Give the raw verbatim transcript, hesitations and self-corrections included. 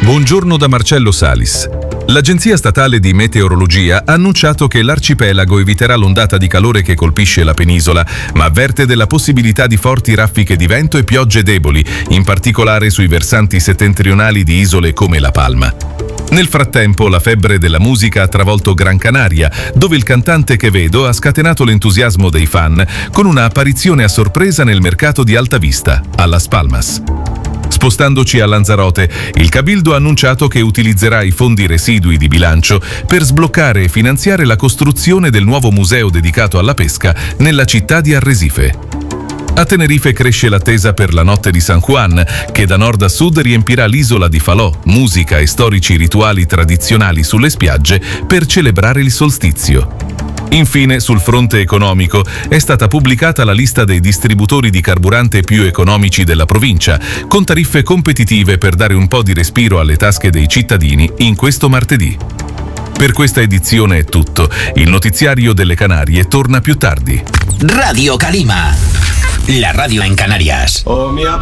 Buongiorno da Marcello Salis. L'Agenzia Statale di Meteorologia ha annunciato che l'arcipelago eviterà l'ondata di calore che colpisce la penisola, ma avverte della possibilità di forti raffiche di vento e piogge deboli, in particolare sui versanti settentrionali di isole come La Palma. Nel frattempo, la febbre della musica ha travolto Gran Canaria, dove il cantante Quevedo ha scatenato l'entusiasmo dei fan con una apparizione a sorpresa nel mercato di Alta Vista, a Las Palmas. Spostandoci a Lanzarote, il Cabildo ha annunciato che utilizzerà i fondi residui di bilancio per sbloccare e finanziare la costruzione del nuovo museo dedicato alla pesca nella città di Arrecife. A Tenerife cresce l'attesa per la notte di San Juan, che da nord a sud riempirà l'isola di falò, musica e storici rituali tradizionali sulle spiagge per celebrare il solstizio. Infine, sul fronte economico, è stata pubblicata la lista dei distributori di carburante più economici della provincia, con tariffe competitive per dare un po' di respiro alle tasche dei cittadini in questo martedì. Per questa edizione è tutto. Il notiziario delle Canarie torna più tardi. Radio Calima, la radio en Canarias. Oh, mia